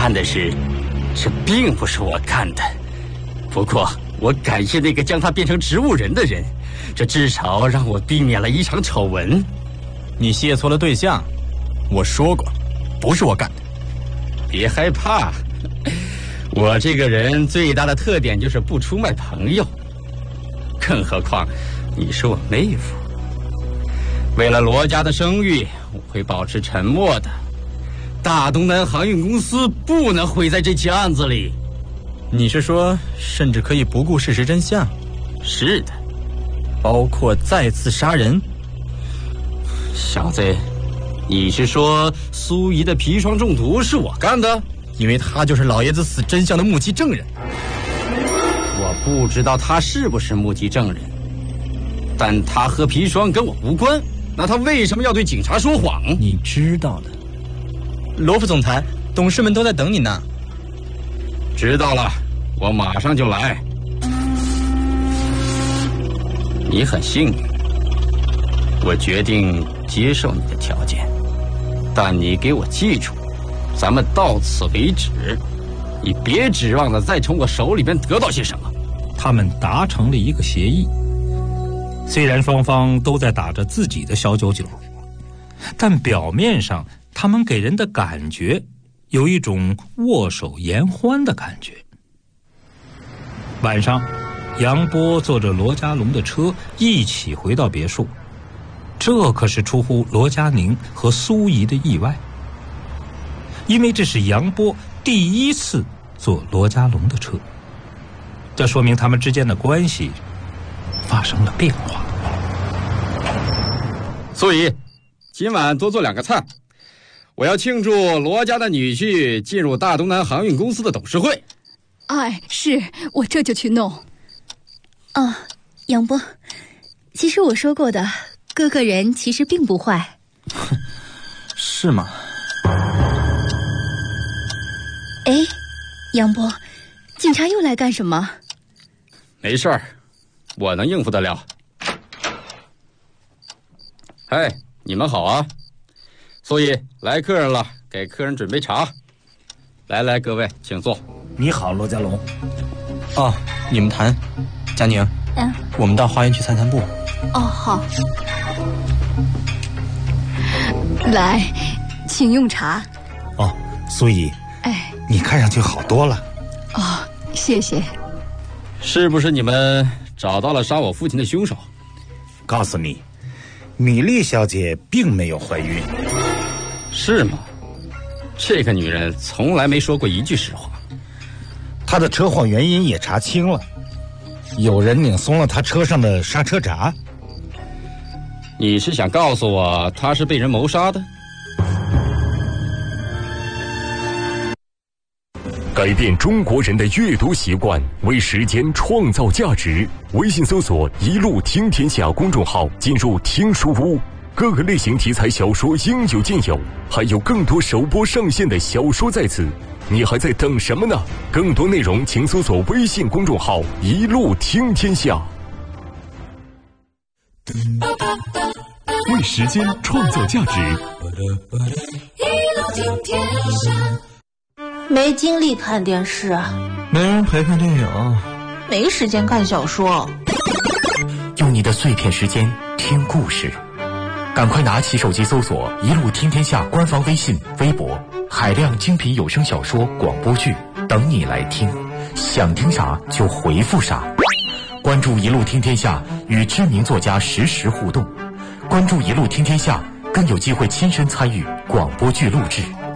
憾的是，这并不是我干的。不过我感谢那个将他变成植物人的人，这至少让我避免了一场丑闻。 你谢错了对象，我说过，不是我干的。 别害怕，我这个人最大的特点就是不出卖朋友，更何况你是我妹夫。为了罗家的声誉，我会保持沉默的。大东南航运公司不能毁在这起案子里。 你是说，甚至可以不顾事实真相？ 是的， 包括再次杀人。 小子，你是说苏怡的砒霜中毒是我干的？ 因为他就是老爷子死真相的目击证人。 我不知道他是不是目击证人，但他喝砒霜跟我无关。那他为什么要对警察说谎？ 你知道的。罗副总裁，董事们都在等你呢。 知道了，我马上就来。你很幸运，我决定接受你的条件，但你给我记住，咱们到此为止，你别指望着再从我手里边得到些什么。 他们达成了一个协议，虽然双方都在打着自己的小九九，但表面上他们给人的感觉有一种握手言欢的感觉。晚上，杨波坐着罗家龙的车一起回到别墅，这可是出乎罗家宁和苏怡的意外，因为这是杨波第一次坐罗家龙的车，这说明他们之间的关系发生了变化。 苏怡，今晚多做2个菜，我要庆祝罗家的女婿进入大东南航运公司的董事会。 哎，是，我这就去弄。 杨波，其实我说过的，哥哥人其实并不坏。 是吗？ 哎，杨波，警察又来干什么？ 没事儿，我能应付得了。嗨，你们好啊。所以来客人了，给客人准备茶。来，各位请坐。 你好，罗家龙。 哦，你们谈。佳宁，我们到花园去散散步。 哦，好。来，请用茶。 哦，苏怡， 哎， 你看上去好多了。 哦，谢谢。 是不是你们找到了杀我父亲的凶手？ 告诉你，米莉小姐并没有怀孕。 是吗？这个女人从来没说过一句实话。 她的车祸原因也查清了，有人拧松了她车上的刹车闸。 你是想告诉我她是被人谋杀的？ 改变中国人的阅读习惯，为时间创造价值。微信搜索“一路听天下”公众号，进入听书屋，各个类型题材小说应有尽有，还有更多首播上线的小说在此。你还在等什么呢？更多内容请搜索微信公众号“一路听天下”。为时间创造价值。 一路听天下。 没精力看电视， 没人陪看电影， 没时间看小说。 用你的碎片时间听故事，赶快拿起手机搜索“一路听天下”官方微信、微博，海量精品有声小说、广播剧等你来听，想听啥就回复啥。关注“一路听天下”，与知名作家实时互动。关注“一路听天下”，更有机会亲身参与广播剧录制。